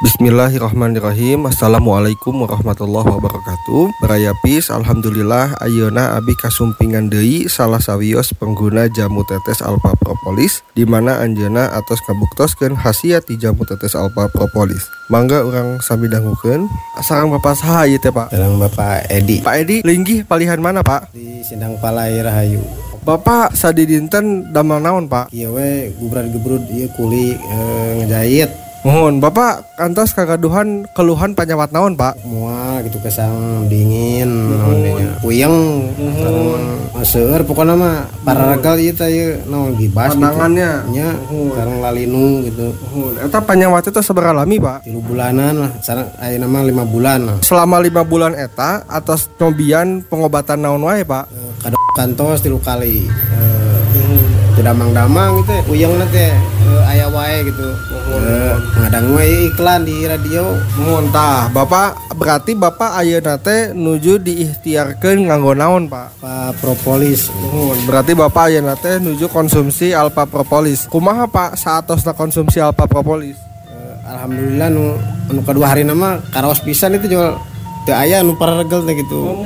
Bismillahirrahmanirrahim. Assalamualaikum warahmatullahi wabarakatuh. Baraya Pis, alhamdulillah ayeuna abi kasumpingan deui salah sawios pengguna jamu tetes alpha propolis di mana anjeunna atos kabuktoskeun khasiat ti jamu tetes alpha propolis. Mangga urang sami dangukeun. Sareng Bapak saha ieu teh, Pak? Sareng Bapak Edi. Pak Edi, linggih palihan mana, Pak? Di Sindang Palai Rahayu. Bapak sadi dinten damel naon, Pak? Ieu we gubrad-gebrud ieu kuli ngejahit. Mohon Bapak kantos kagaduhan keluhan panyawat naon, Pak? Mual gitu kesang dingin naon nya. Puyeng seueur pokona mah pararegal ieu teh ieu naon gibas pandangannya gitu. Nya sareng lalinu gitu. Eta panyawat itu sabaraha lami, Pak? 3 bulanan lah, sareng ayeuna mah 5 bulan lah. Selama 5 bulan eta atas nyobian pengobatan naon wae, Pak? Kantos 3 kali. Damang-damang gitu ya, puyeng teh aya wae gitu. Ngadang wae iklan di radio. Muntah, Bapak berarti Bapak ayeuna teh nuju diikhtiarkeun nganggo naon, Pak? Propolis. Berarti Bapak ayeuna teh nuju konsumsi alpha propolis. Kumaha, Pak, saatosna konsumsi alpha propolis? Alhamdulillah nu kedua hari nama karaos pisan itu jual teu aya nu pararegel teh gitu.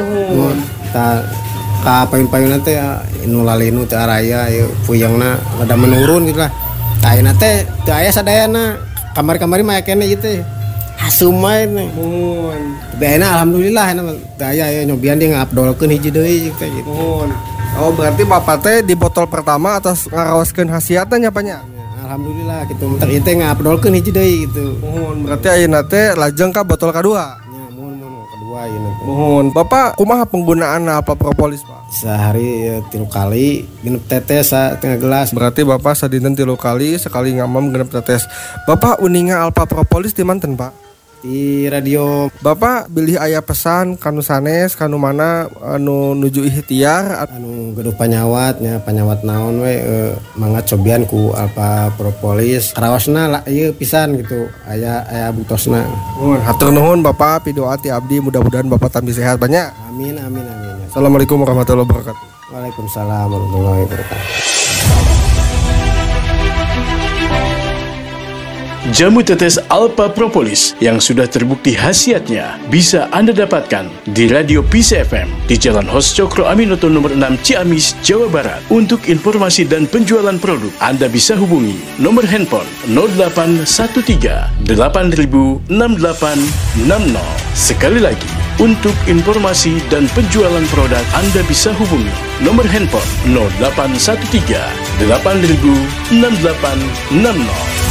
Ka payun-payunna teh nu lalinu teh araya ieu puyengna rada menurun gitu lah. Ayeuna teh teu aya sadayana. Kamari-kamari mah kene ieu teh hasum wae teh. Ayeuna alhamdulillah teu aya nyobian dia ngabdolkeun hiji deui gitu. Oh, berarti Bapak teh di botol pertama atas ngaraoskeun khasiatna nya, Pak nya? Alhamdulillah gitu. Mentek ieu teh ngabdolkeun hiji deui gitu. Berarti ayeuna teh lajeng ka botol kedua. Mohon Bapak kumaha penggunaan alpha propolis, Pak? Sehari 3 kali genep tetes setengah gelas. Berarti Bapak sadinten 3 kali sekali ngamam genep tetes. Bapak uninga alpha propolis di manten, Pak? Di radio. Bapak bilih aya pesan kanu sanes kanu mana anu nuju ikhtiar anu geduh panyawatnya panyawat naon we mangga cobian ku alpha propolis karaosna ieu pisan gitu aya butosna. Hatur nuhun Bapak pidoa ti abdi mudah-mudahan Bapak tambah sehat banyak. Amin. Assalamualaikum warahmatullahi wabarakatuh. Waalaikumsalam warahmatullahi wabarakatuh. Jamu tetes alpha propolis yang sudah terbukti khasiatnya bisa Anda dapatkan di Radio Peace FM di Jalan Hos Cokro Aminoto nomor 6 Ciamis, Jawa Barat. Untuk informasi dan penjualan produk, Anda bisa hubungi nomor handphone 0813 8000 6860. Sekali lagi, untuk informasi dan penjualan produk, Anda bisa hubungi nomor handphone 0813 8000 6860.